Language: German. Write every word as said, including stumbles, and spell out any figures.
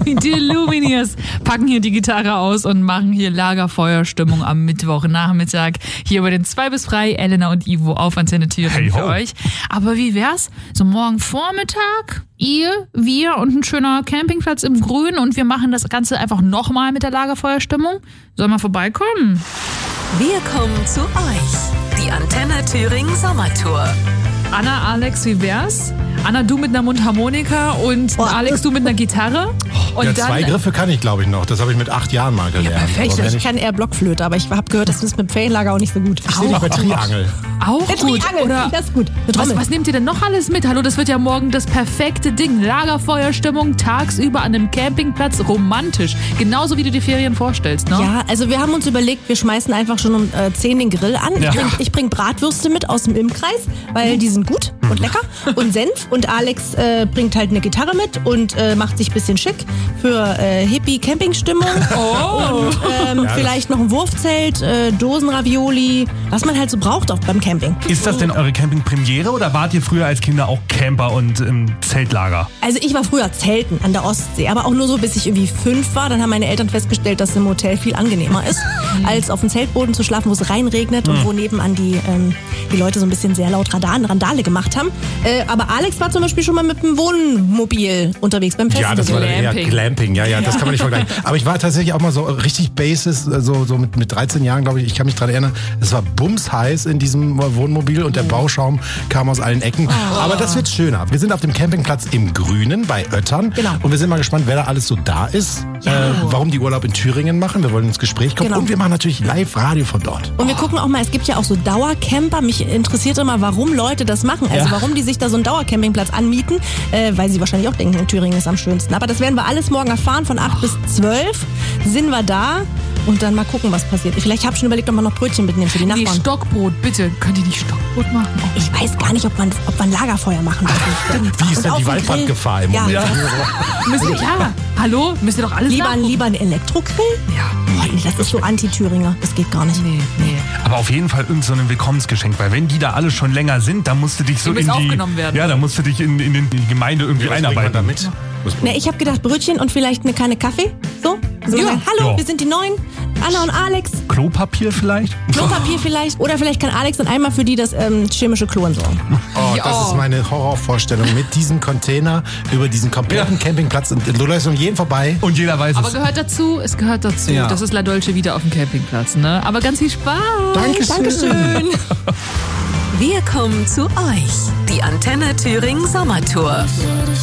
Die Lumineers packen hier die Gitarre aus und machen hier Lagerfeuerstimmung am Mittwochnachmittag. Hier bei den zwei bis frei, Elena und Ivo auf Antenne Thüringen Hey, für ho. euch. Aber wie wär's? So morgen Vormittag, ihr, wir und ein schöner Campingplatz im Grün und wir machen das Ganze einfach nochmal mit der Lagerfeuerstimmung. Sollen wir vorbeikommen? Wir kommen zu euch. Die Antenne Thüringen Sommertour. Anna, Alex, wie wär's? Anna, du mit einer Mundharmonika und Oh. Alex, du mit einer Gitarre. Und Ja, dann, zwei Griffe kann ich, glaube ich, noch. Das habe ich mit acht Jahren mal gelernt. perfekt. Aber wenn Ich ich, kann eher Blockflöte, aber ich habe gehört, das ist mit dem Ferienlager auch nicht so gut. ich stehe nicht bei Triangel. auch Der gut. Triangel, Oder das ist gut. Eine was, Trommel. was nehmt ihr denn noch alles mit? Hallo, das wird ja morgen das perfekte Ding. Lagerfeuerstimmung tagsüber an einem Campingplatz, romantisch. Genauso wie du die Ferien vorstellst, ne? Ja, also wir haben uns überlegt, wir schmeißen einfach schon um äh, zehn den Grill an. Ja. Ich bring, ich bring Bratwürste mit aus dem Imkreis, weil die sind gut und lecker. Und Senf. Und Alex äh, bringt halt eine Gitarre mit und äh, macht sich ein bisschen schick für äh, Hippie-Campingstimmung. Oh. Und ähm, vielleicht noch ein Wurfzelt, äh, Dosenravioli, was man halt so braucht auch beim Camping. Ist das denn eure Camping-Premiere oder wart ihr früher als Kinder auch Camper und im Zeltlager? Also ich war früher Zelten an der Ostsee, aber auch nur so, bis ich irgendwie fünf war. Dann haben meine Eltern festgestellt, dass im Hotel viel angenehmer ist, als auf dem Zeltboden zu schlafen, wo es reinregnet und wo nebenan die, ähm, die Leute so ein bisschen sehr laut Radan, Randale gemacht haben. Äh, aber Alex war zum Beispiel schon mal mit dem Wohnmobil unterwegs beim Festival. Ja, das war dann eher Glamping. Glamping. Ja, ja, das kann man nicht vergleichen. Aber ich war tatsächlich auch mal so richtig Basis, so, so mit, mit dreizehn Jahren, glaube ich. Ich kann mich daran erinnern, es war bumsheiß in diesem Wohnmobil und der Bauschaum kam aus allen Ecken. Aber das wird schöner. Wir sind auf dem Campingplatz im Grünen bei Oettern. Genau. Und wir sind mal gespannt, wer da alles so da ist. Äh, warum die Urlaub in Thüringen machen. Wir wollen ins Gespräch kommen. Genau. Und wir machen natürlich Live-Radio von dort. Und wir gucken auch mal, es gibt ja auch so Dauercamper. Mich interessiert immer, warum Leute das machen. Also Ja. warum die sich da so einen Dauercampingplatz anmieten. Äh, weil sie wahrscheinlich auch denken, in Thüringen ist am schönsten. Aber das werden wir alles morgen erfahren. Von acht bis zwölf sind wir da. Und dann mal gucken, was passiert. Vielleicht habe ich schon überlegt, ob wir noch Brötchen mitnehmen für die Nee, Nachbarn. Stockbrot, bitte. Könnt ihr nicht Stockbrot machen? Oh. Ich weiß gar nicht, ob man, ob man Lagerfeuer machen darf. Wie ist Und denn auf die dem Waldbrandgefahr im Grill. Moment? Ja. Müsst ihr, ja, hallo? Müsst ihr doch alles Lieber, nachgucken? lieber ein Elektrogrill? Ja. Oh, nee, das ist so Anti-Thüringer. Das geht gar nicht. Nee, nee. Aber auf jeden Fall irgend so ein Willkommensgeschenk, weil wenn die da alle schon länger sind, dann musst du dich so Die in müssen die aufgenommen werden. Ja, dann musst du dich in, in, den- in die Gemeinde irgendwie Was bringt man einarbeiten. da mit? Was Na, ich habe gedacht, Brötchen und vielleicht eine Kanne Kaffee. So? so Ja. sagen, hallo, Ja. wir sind die Neuen. Anna und Alex. Klopapier vielleicht? Klopapier vielleicht. Oder vielleicht kann Alex dann einmal für die das ähm, chemische Klo entsorgen. Oh, Ja. das ist meine Horrorvorstellung mit diesem Container über diesen kompletten Campingplatz. Und du läufst um jeden vorbei. Und jeder weiß Aber es. gehört dazu, es gehört dazu. Ja. Das ist La Dolce wieder auf dem Campingplatz, ne? Aber ganz viel Spaß. Dankeschön. Dankeschön. Wir kommen zu euch. Die Antenne Thüringen Sommertour.